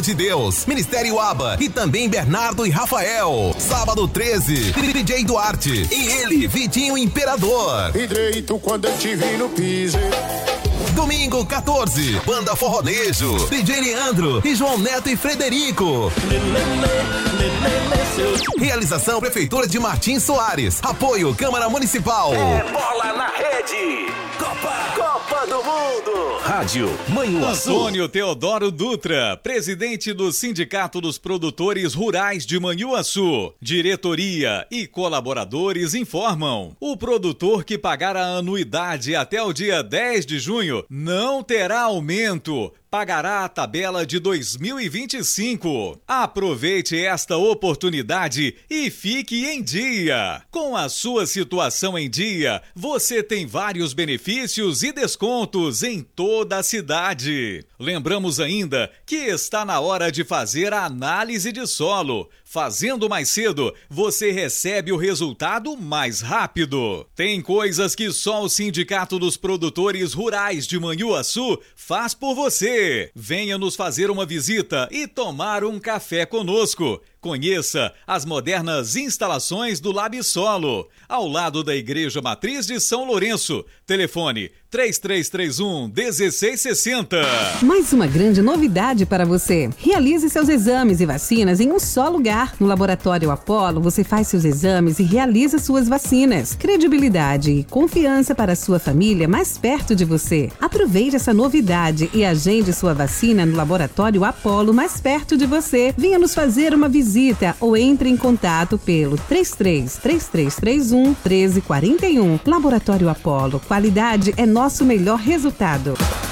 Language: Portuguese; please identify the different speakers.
Speaker 1: de Deus, Ministério Aba e também Bernardo e Rafael. Sábado 13, DJ Duarte e ele, Vitinho Imperador.
Speaker 2: Direito quando eu te vi no piso.
Speaker 1: Domingo 14, Banda Forronejo, DJ Leandro e João Neto e Frederico. Realização Prefeitura de Martins Soares. Apoio Câmara Municipal.
Speaker 3: É bola na rede. Copa do Mundo. Rádio Manhuaçu.
Speaker 4: Antônio Teodoro Dutra, presidente do Sindicato dos Produtores Rurais de Manhuaçu. Diretoria e colaboradores informam: o produtor que pagar a anuidade até o dia 10 de junho não terá aumento. Pagará a tabela de 2025. Aproveite esta oportunidade e fique em dia. Com a sua situação em dia, você tem vários benefícios e descontos em toda a cidade. Lembramos ainda que está na hora de fazer a análise de solo. Fazendo mais cedo, você recebe o resultado mais rápido. Tem coisas que só o Sindicato dos Produtores Rurais de Manhuaçu faz por você. Venha nos fazer uma visita e tomar um café conosco. Conheça as modernas instalações do Labsolo, ao lado da Igreja Matriz de São Lourenço. Telefone 3331-1660.
Speaker 5: Mais uma grande novidade para você. Realize seus exames e vacinas em um só lugar. No Laboratório Apollo, você faz seus exames e realiza suas vacinas. Credibilidade e confiança para a sua família mais perto de você. Aproveite essa novidade e agende sua vacina no Laboratório Apollo mais perto de você. Venha nos fazer uma visita ou entre em contato pelo 33-3331-1341. Laboratório Apollo, qualidade é nosso melhor resultado.